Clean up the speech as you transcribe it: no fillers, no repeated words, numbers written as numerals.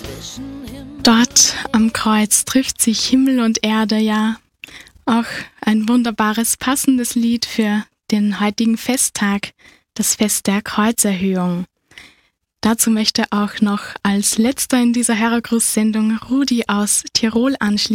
Dort am Kreuz trifft sich Himmel und Erde, ja. Auch ein wunderbares, passendes Lied für den heutigen Festtag, das Fest der Kreuzerhöhung. Dazu möchte auch noch als letzter in dieser Hörergruß-Sendung Rudi aus Tirol anschließen.